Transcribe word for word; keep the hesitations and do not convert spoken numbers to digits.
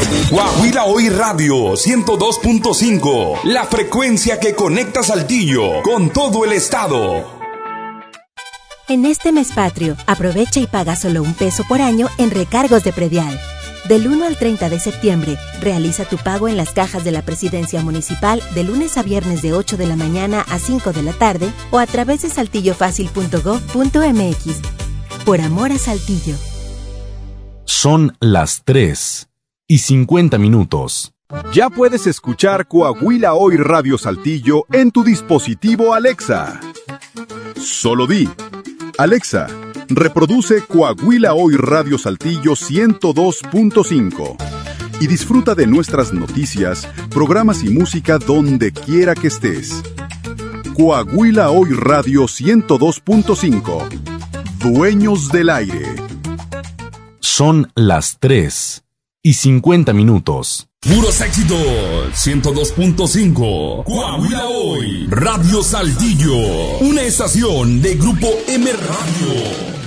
Coahuila Hoy Radio ciento dos punto cinco, la frecuencia que conecta Saltillo con todo el estado. En este mes patrio, aprovecha y paga solo un peso por año en recargos de predial. Del uno al treinta de septiembre, realiza tu pago en las cajas de la Presidencia Municipal de lunes a viernes de ocho de la mañana a cinco de la tarde o a través de saltillo fácil punto gob punto m x. Por amor a Saltillo. Son las tres y cincuenta minutos. Ya puedes escuchar Coahuila Hoy Radio Saltillo en tu dispositivo Alexa. Solo di: Alexa, reproduce Coahuila Hoy Radio Saltillo ciento dos punto cinco y disfruta de nuestras noticias, programas y música donde quiera que estés. Coahuila Hoy Radio ciento dos punto cinco. Dueños del aire. Son las tres y cincuenta minutos. Puros éxitos, ciento dos punto cinco. Coahuila Hoy Radio Saltillo, una estación de Grupo M Radio.